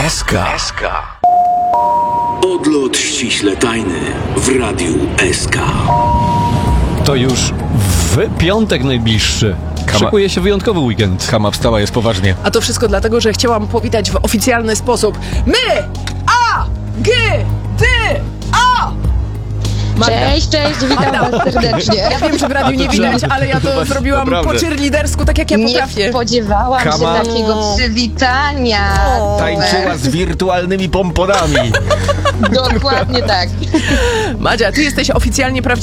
SK. Odlot ściśle tajny w Radiu SK. To już w piątek najbliższy. Szykuje się wyjątkowy weekend. Kama wstała, jest poważnie. A to wszystko dlatego, że chciałam powitać w oficjalny sposób. My! A! G! Ty! A! Cześć, witam was serdecznie. Ja wiem, że w radiu nie widać, ale ja to zrobiłam Naprawdę. po cheerleadersku, tak jak ja Nie potrafię. spodziewałam się Kama- takiego przywitania. Tańczyła z wirtualnymi pomponami. Dokładnie tak. Madzia, ty jesteś oficjalnie prawdziwą